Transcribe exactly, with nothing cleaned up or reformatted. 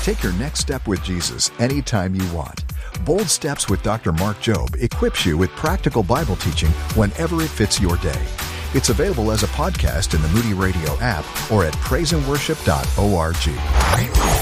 Take your next step with Jesus anytime you want. Bold Steps with Doctor Mark Jobe equips you with practical Bible teaching whenever it fits your day. It's available as a podcast in the Moody Radio app or at praise and worship dot org.